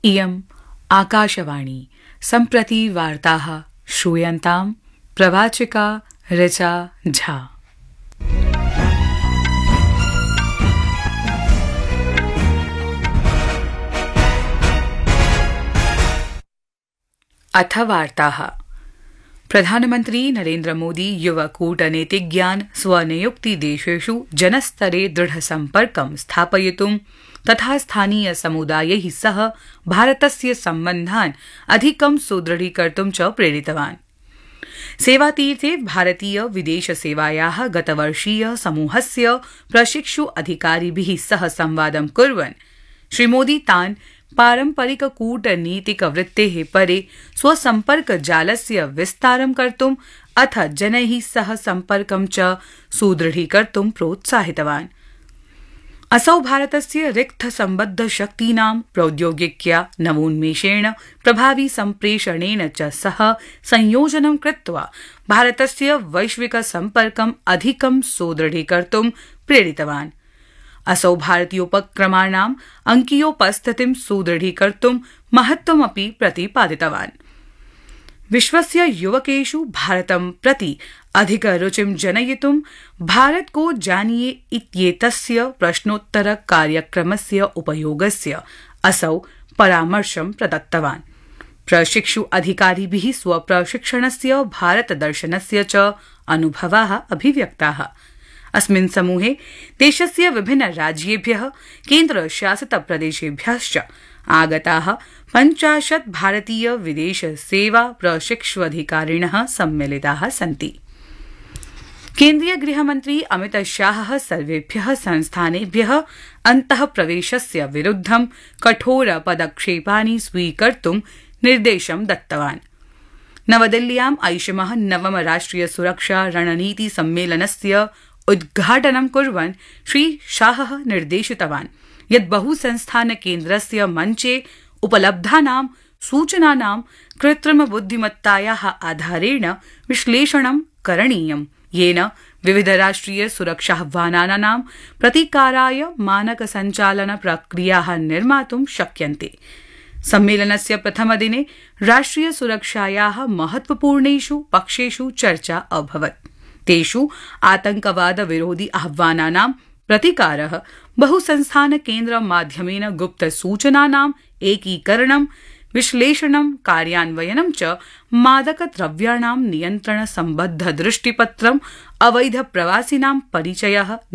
इयम् आकाशवाणी सम्प्रति वार्ताः श्रूयन्ताम् प्रवाचिका ऋचा झा। अथ वार्ताः। प्रधानमन्त्री नरेन्द्र मोदी युवकूटनीतिज्ञान् स्वनियुक्तिदेशेषु जनस्तरे दृढसम्पर्कं स्थापयितुं तथा स्थानीय समुदायैः सह भारतस्य सम्बन्धान् अधिकं सुदृढीकर्तुं च प्रेरितवान्। सेवातीर्थे भारतीय विदेशसेवायाः गतवर्षीय समूहस्य प्रशिक्षु अधिकारिभिः सह संवादं कुर्वन् श्रीमोदी तान् पारम्परिक कूटनीतिकवृत्तेः परे स्वसम्पर्कजालस्य विस्तारं कर्तुम् अथ जनैः सह सम्पर्कं च सुदृढीकर्तुं प्रोत्साहितवान्। असौ भारतस्य रिक्थसम्बद्धशक्तीनां प्रौद्योगिक्या नवोन्मेषेण प्रभावी सम्प्रेषणेन च सह संयोजनं कृत्वा भारतस्य वैश्विक सम्पर्कम् अधिकं सुदृढीकर्तुं प्रेरितवान्। असौ भारतीयोपक्रमाणाम् अंकीयोपस्थितिं सुदृढीकर्तुं महत्त्वमपि प्रतिपादितवान्। विश्वस्य युवकेषु भारतं प्रति अधिकरुचिं जनयितुं भारत को जानिए इत्येतस्य प्रश्नोत्तर कार्यक्रमस्य उपयोगस्य असौ परामर्शं प्रदत्तवान्। प्रशिक्षु अधिकारिभिः स्वप्रशिक्षणस्य भारतदर्शनस्य च अनुभवाः अभिव्यक्ताः। अस्मिन् समूहे देशस्य विभिन्न राज्येभ्यः केन्द्रशासितप्रदेशेभ्यश्च आगताः 50 भारतीय विदेश सेवा प्रशिक्षुअधिकारिणः सम्मिलिताः सन्ति। केन्द्रीय गृहमन्त्री अमित शाहः सर्वेभ्यः संस्थानेभ्यः अन्तः प्रवेशस्य विरुद्धं कठोर पदक्षेपानि स्वीकर्तुं निर्देशं दत्तवान्। नवदिल्ल्याम् ऐषमः नवम राष्ट्रिय सुरक्षा रणनीति सम्मेलनस्य उद्घाटनं कुर्वन् श्री शाहः निर्देशितवान् यत् बहुसंस्थानकेन्द्रस्य मञ्चे उपलब्धानां सूचनानां कृत्रिमबुद्धिमत्तायाः आधारेण विश्लेषणं करणीयम्, येन विविधराष्ट्रिय सुरक्षाह्वानानां प्रतीकाराय मानकसञ्चालन प्रक्रियाः निर्मातुं शक्यन्ते। सम्मेलनस्य प्रथमदिने राष्ट्रिय सुरक्षायाः महत्वपूर्णेषु पक्षेषु चर्चा अभवत्। तेषु आतंकवाद विरोधी आह्वानानां प्रतिकारः, बहुसंस्थानकेन्द्र माध्यमेन गुप्त सूचनानाम् एकीकरणं, विश्लेषणं, कार्यान्वयनं च मादकद्रव्याणां नियन्त्रण सम्बद्ध दृष्टिपत्रम्, अवैध प्रवासिनां परिचयः,